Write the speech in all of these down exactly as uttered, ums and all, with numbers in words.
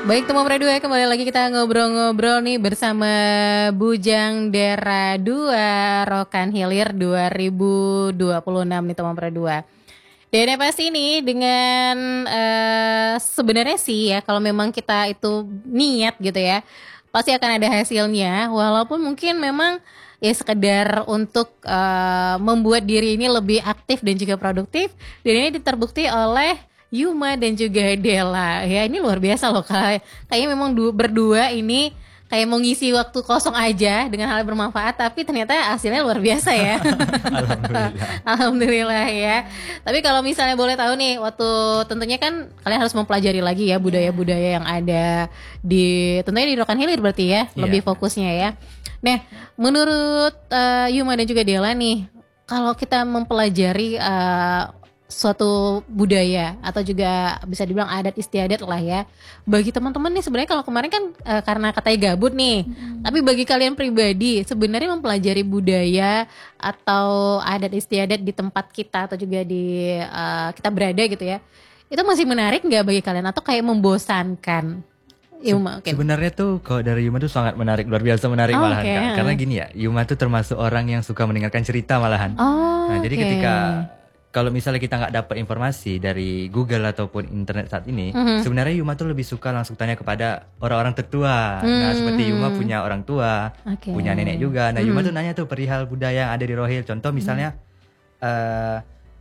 Baik teman Pra dua, kembali lagi kita ngobrol-ngobrol nih bersama Bujang Dera dua Rokan Hilir dua ribu dua puluh enam nih teman Pra dua. Dan yang pasti nih dengan uh, sebenarnya sih ya kalau memang kita itu niat gitu ya, pasti akan ada hasilnya. Walaupun mungkin memang ya sekedar untuk uh, membuat diri ini lebih aktif dan juga produktif. Dan ini terbukti oleh Yuma dan juga Della. Ya ini luar biasa loh, kayak kayaknya memang du- berdua ini kayak mau ngisi waktu kosong aja dengan hal yang bermanfaat, tapi ternyata hasilnya luar biasa ya. Alhamdulillah. Alhamdulillah ya. Tapi kalau misalnya boleh tahu nih, waktu tentunya kan kalian harus mempelajari lagi ya budaya-budaya yang ada di tentunya di Rokan Hilir berarti ya, lebih Iya. fokusnya ya. Nah, menurut uh, Yuma dan juga Della nih, kalau kita mempelajari uh, suatu budaya atau juga bisa dibilang adat istiadat lah ya, bagi teman-teman nih sebenarnya kalau kemarin kan uh, karena katanya gabut nih, hmm. tapi bagi kalian pribadi sebenarnya mempelajari budaya atau adat istiadat di tempat kita atau juga di uh, kita berada gitu ya, itu masih menarik nggak bagi kalian atau kayak membosankan? Yuma, Se- Sebenarnya tuh kalau dari Yuma tuh sangat menarik, luar biasa menarik oh, malahan okay. Kak. Karena gini ya, Yuma tuh termasuk orang yang suka mendengarkan cerita malahan. Oh, nah jadi okay. ketika kalau misalnya kita nggak dapat informasi dari Google ataupun internet saat ini, mm-hmm. sebenarnya Yuma tuh lebih suka langsung tanya kepada orang-orang tertua. Mm-hmm. Nah seperti Yuma punya orang tua, okay. punya nenek juga. Nah mm-hmm. Yuma tuh nanya tuh perihal budaya yang ada di Rohil. Contoh misalnya mm-hmm. uh,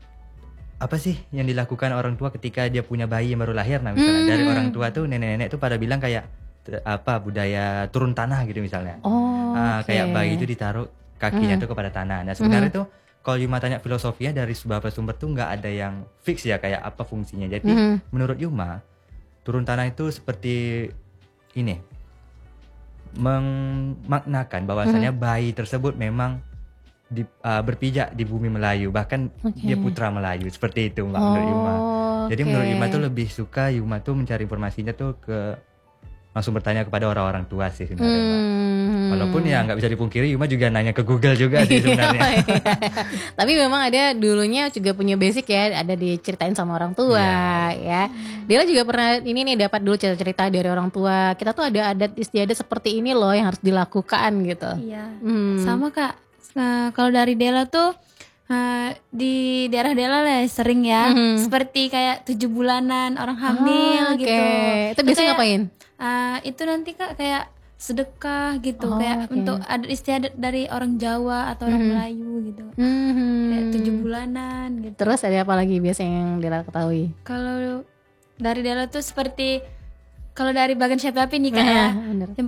apa sih yang dilakukan orang tua ketika dia punya bayi yang baru lahir. Nah misalnya mm-hmm. dari orang tua tuh nenek-nenek tuh pada bilang kayak apa budaya turun tanah gitu misalnya. Oh, nah, okay. Kayak bayi itu ditaruh kakinya mm-hmm. tuh kepada tanah. Nah sebenarnya mm-hmm. tuh kalau Yuma tanya filosofinya dari beberapa sumber tuh nggak ada yang fix ya kayak apa fungsinya. Jadi mm-hmm. menurut Yuma turun tanah itu seperti ini, memaknakan bahwasanya mm-hmm. bayi tersebut memang di, uh, berpijak di bumi Melayu, bahkan okay. dia putra Melayu seperti itu Mbak. Oh, menurut Yuma. Jadi okay. menurut Yuma tuh lebih suka Yuma tuh mencari informasinya tuh ke langsung bertanya kepada orang-orang tua sih sebenarnya hmm. Mbak. Walaupun ya nggak bisa dipungkiri Yuma juga nanya ke Google juga sih sebenarnya. Tapi memang ada dulunya juga punya basic ya, ada diceritain sama orang tua yeah. ya. Dia juga pernah ini nih dapat dulu cerita-cerita dari orang tua. Kita tuh ada adat istiadat seperti ini loh yang harus dilakukan gitu. Iya. Hmm. Sama Kak. Nah, kalau dari Della tuh uh, di daerah Della lah sering ya. Mm-hmm. Seperti kayak tujuh bulanan orang hamil oh, okay. gitu. Itu biasanya ngapain? Uh, itu nanti Kak kayak sedekah gitu oh, kayak okay. untuk adat istiadat dari orang Jawa atau orang mm-hmm. Melayu gitu mm-hmm. kayak tujuh bulanan gitu. Terus ada apa lagi biasanya yang Della ketahui? Kalau dari Della tuh seperti kalau dari bagian siapa nih Kak ya